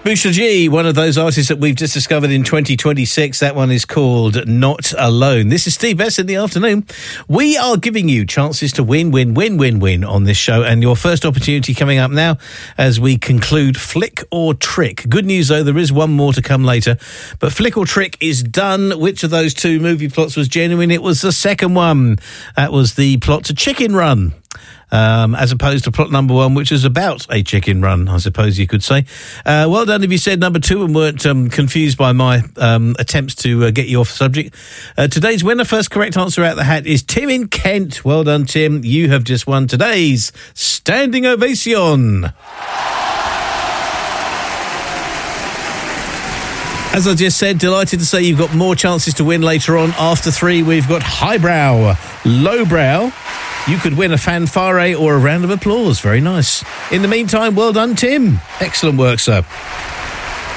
Boucher G, one of those artists that we've just discovered in 2026. That one is called Not Alone. This is Steve Best in the afternoon. We are giving you chances to win on this show. And your first opportunity coming up now as we conclude Flick or Trick. Good news, though, there is one more to come later. But Flick or Trick is done. Which of those two movie plots was genuine? It was the second one. That was the plot to Chicken Run. As opposed to plot number one, which is about a chicken run, I suppose you could say. Well done if you said number two and weren't confused by my attempts to get you off the subject. Today's winner, first correct answer out the hat, is Tim in Kent. Well done, Tim. You have just won today's standing ovation. As I just said, delighted to say you've got more chances to win later on. After three, we've got highbrow, lowbrow. You could win a fanfare or a round of applause. Very nice. In the meantime, well done, Tim. Excellent work, sir.